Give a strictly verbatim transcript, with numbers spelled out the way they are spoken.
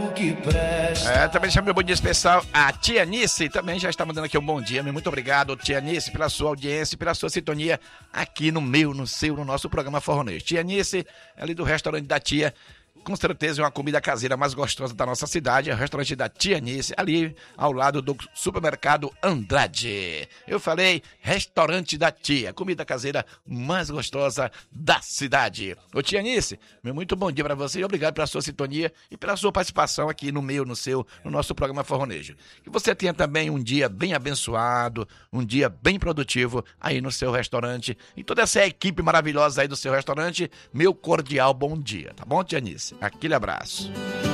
o que presta. É, também chamo meu bom dia especial a Tia Nice, também já está mandando aqui um bom dia. Muito obrigado, Tia Nice, pela sua audiência, pela sua sintonia aqui no meu, no seu, no nosso programa Forronejo. Tia Nice, ali do restaurante da Tia, com certeza é uma comida caseira mais gostosa da nossa cidade, é o restaurante da Tia Nice, ali ao lado do supermercado Andrade. Eu falei, restaurante da Tia, comida caseira mais gostosa da cidade. Ô Tia Nice, meu muito bom dia para você e obrigado pela sua sintonia e pela sua participação aqui no meu, no seu, no nosso programa Forronejo. Que você tenha também um dia bem abençoado, um dia bem produtivo aí no seu restaurante e toda essa equipe maravilhosa aí do seu restaurante, meu cordial bom dia, tá bom, Tia Nice? Aquele abraço.